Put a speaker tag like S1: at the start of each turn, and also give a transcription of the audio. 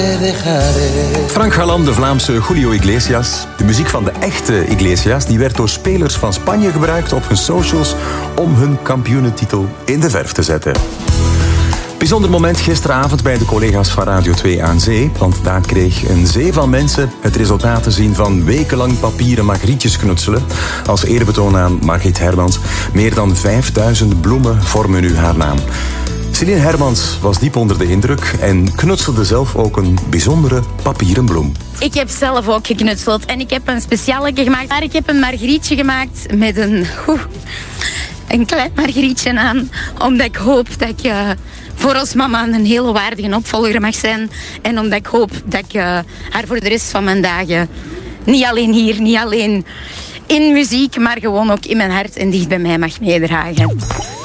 S1: Frank Galan, de Vlaamse Julio Iglesias. De muziek van de echte Iglesias die werd door spelers van Spanje gebruikt op hun socials om hun kampioenentitel in de verf te zetten. Bijzonder moment gisteravond bij de collega's van Radio 2 aan Zee. Want daar kreeg een zee van mensen het resultaat te zien van wekenlang papieren margrietjes knutselen. Als eerbetoon aan Margriet Hermans. Meer dan 5000 bloemen vormen nu haar naam. Celine Hermans was diep onder de indruk en knutselde zelf ook een bijzondere papieren bloem.
S2: Ik heb zelf ook geknutseld en ik heb een speciale gemaakt. Maar ik heb een margrietje gemaakt met een klein margrietje aan. Omdat ik hoop dat ik voor ons mama een hele waardige opvolger mag zijn. En omdat ik hoop dat ik haar voor de rest van mijn dagen, niet alleen hier, niet alleen in muziek, maar gewoon ook in mijn hart en dicht bij mij mag meedragen.